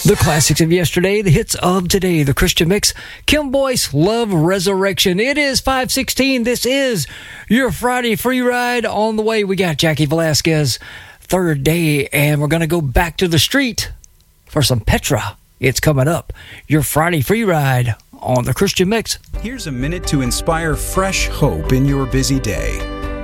The classics of yesterday, the hits of today, the Christian Mix, Kim Boyce, Love Resurrection. It is 5:16. This is your Friday free ride. On the way, we got Jackie Velasquez, third day, and we're going to go back to the street for some Petra. It's coming up. Your Friday free ride on the Christian Mix. Here's a minute to inspire fresh hope in your busy day.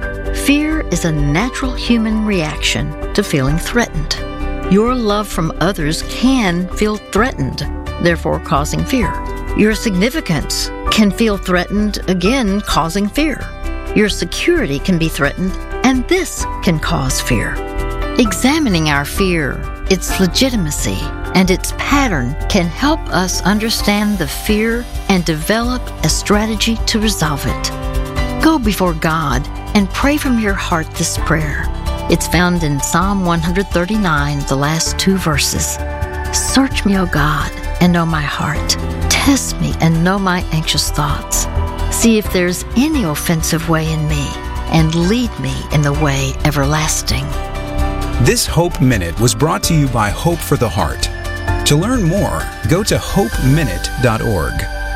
Fear is a natural human reaction to feeling threatened. Your love from others can feel threatened, therefore causing fear. Your significance can feel threatened, again causing fear. Your security can be threatened, and this can cause fear. Examining our fear, its legitimacy, and its pattern can help us understand the fear and develop a strategy to resolve it. Go before God and pray from your heart this prayer. It's found in Psalm 139, the last two verses. Search me, O God, and know my heart. Test me and know my anxious thoughts. See if there's any offensive way in me, and lead me in the way everlasting. This Hope Minute was brought to you by Hope for the Heart. To learn more, go to hopeminute.org.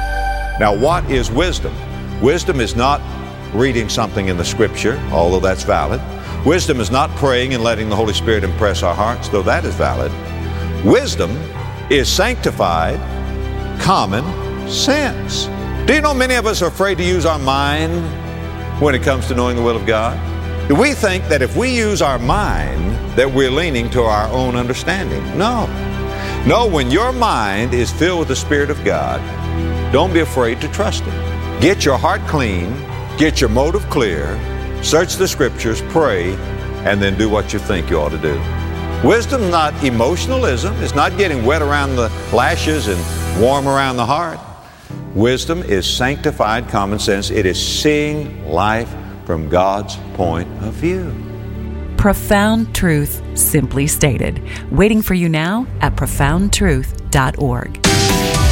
Now, what is wisdom? Wisdom is not reading something in the Scripture, although that's valid. Wisdom is not praying and letting the Holy Spirit impress our hearts, though that is valid. Wisdom is sanctified common sense. Do you know many of us are afraid to use our mind when it comes to knowing the will of God? Do we think that if we use our mind that we're leaning to our own understanding? No. No, when your mind is filled with the Spirit of God, don't be afraid to trust Him. Get your heart clean, get your motive clear, search the Scriptures, pray, and then do what you think you ought to do. Wisdom's not emotionalism. It's not getting wet around the lashes and warm around the heart. Wisdom is sanctified common sense. It is seeing life from God's point of view. Profound truth, simply stated. Waiting for you now at profoundtruth.org.